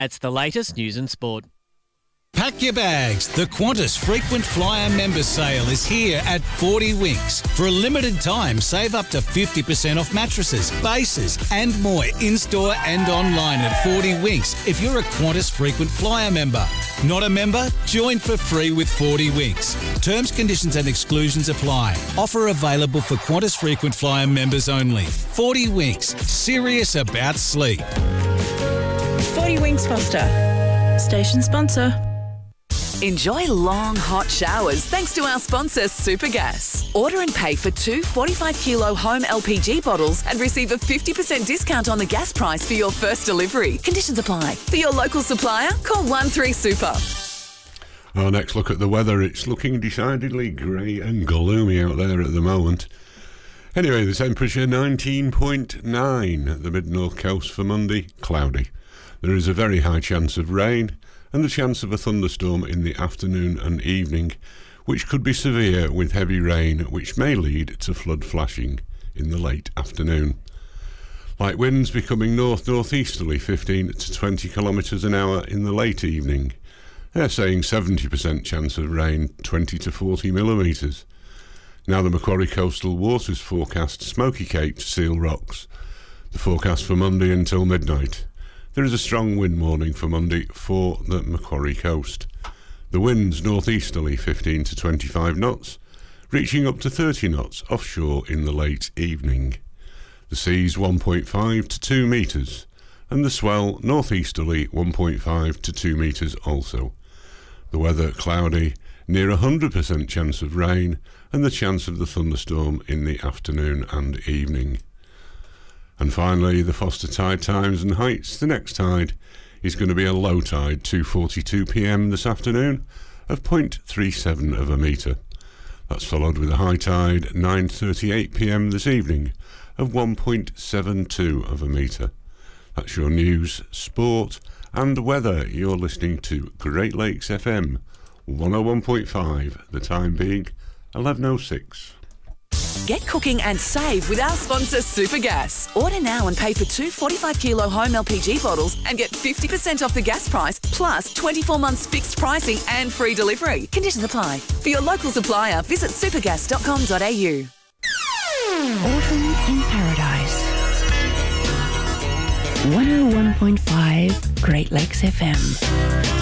That's the latest news and sport. Pack your bags. The Qantas Frequent Flyer Member Sale is here at 40 Winks. For a limited time, save up to 50% off mattresses, bases and more in-store and online at 40 Winks if you're a Qantas Frequent Flyer member. Not a member? Join for free with 40 Winks. Terms, conditions and exclusions apply. Offer available for Qantas Frequent Flyer members only. 40 Winks. Serious about sleep. 40 Winks Foster. Station sponsor. Enjoy long, hot showers thanks to our sponsor, Supergas. Order and pay for 2 45-kilo home LPG bottles and receive a 50% discount on the gas price for your first delivery. Conditions apply. For your local supplier, call 13Super. Our next look at the weather. It's looking decidedly grey and gloomy out there at the moment. Anyway, the temperature 19.9 at the mid-north coast for Monday, cloudy. There is a very high chance of rain and the chance of a thunderstorm in the afternoon and evening, which could be severe with heavy rain, which may lead to flood flashing in the late afternoon. Light winds becoming north-northeasterly 15 to 20 kilometres an hour in the late evening. They're saying 70% chance of rain, 20 to 40 millimetres. Now the Macquarie Coastal Waters forecast Smoky Cape to Seal Rocks. The forecast for Monday until midnight. There is a strong wind warning for Monday for the Macquarie coast. The winds northeasterly 15 to 25 knots, reaching up to 30 knots offshore in the late evening. The seas 1.5 to 2 metres, and the swell northeasterly 1.5 to 2 metres also. The weather cloudy, near 100% chance of rain, and the chance of the thunderstorm in the afternoon and evening. And finally, the Foster tide times and heights. The next tide is going to be a low tide, 2:42 p.m. this afternoon, of 0.37 of a metre. That's followed with a high tide, 9:38 p.m. this evening, of 1.72 of a metre. That's your news, sport and weather. You're listening to Great Lakes FM 101.5, the time being 11:06. Get cooking and save with our sponsor, Supergas. Order now and pay for 2 45-kilo home LPG bottles and get 50% off the gas price, plus 24 months fixed pricing and free delivery. Conditions apply. For your local supplier, visit supergas.com.au. Autumn in Paradise. 101.5 Great Lakes FM.